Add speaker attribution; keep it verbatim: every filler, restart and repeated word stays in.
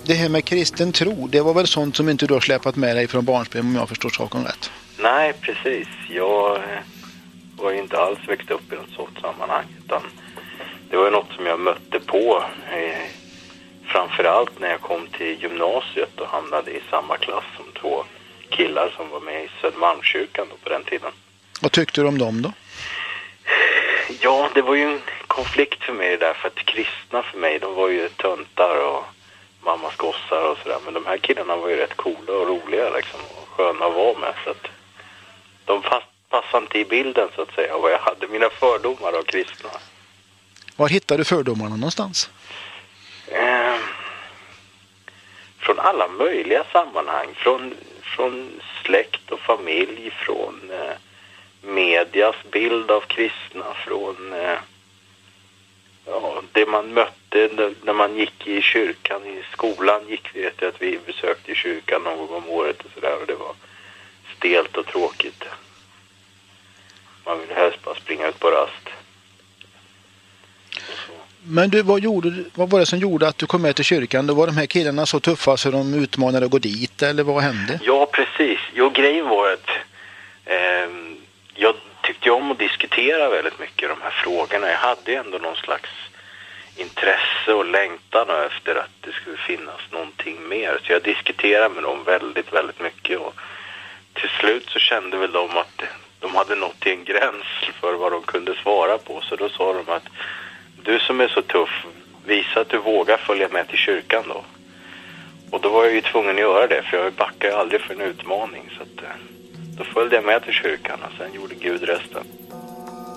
Speaker 1: det här med kristen tro, det var väl sånt som inte du har släpat med dig från barnsben om jag förstår saken rätt?
Speaker 2: Nej, precis. Jag var ju inte alls växt upp i något sådant sammanhang, utan det var ju något som jag mötte på eh, framförallt när jag kom till gymnasiet och hamnade i samma klass som två killar som var med i Södermalmskyrkan då på den tiden.
Speaker 1: Vad tyckte du om dem då?
Speaker 2: Ja, det var ju en konflikt för mig där, för att kristna för mig, de var ju töntar och mammas gossar och sådär. Men de här killarna var ju rätt coola och roliga liksom, och sköna att vara med. Så att de fast, passade inte i bilden så att säga, vad jag hade, mina fördomar av kristna.
Speaker 1: Var hittade du fördomarna någonstans?
Speaker 2: Eh, från alla möjliga sammanhang. Från, från släkt och familj, från eh, medias bild av kristna, från eh, ja, det man mötte när man gick i kyrkan. I skolan gick vi, vet jag, att vi besökte kyrkan någon gång om året och sådär, och det var stelt och tråkigt. Man ville helst bara springa ut på rast.
Speaker 1: Men du, vad, gjorde, vad var det som gjorde att du kom med till kyrkan? Då var de här killarna så tuffa så de utmanade att gå dit, eller vad hände?
Speaker 2: Ja, precis. Jo, grejen var att eh, jag tyckte om att diskutera väldigt mycket de här frågorna. Jag hade ändå någon slags intresse och längtan efter att det skulle finnas någonting mer. Så jag diskuterade med dem väldigt, väldigt mycket. Och till slut så kände väl de att de hade nått till en gräns för vad de kunde svara på. Så då sa de att du som är så tuff, visa att du vågar följa med till kyrkan då. Och då var jag ju tvungen att göra det, för jag backade aldrig för en utmaning. Så att, då följde jag med till kyrkan och sen gjorde Gud resten.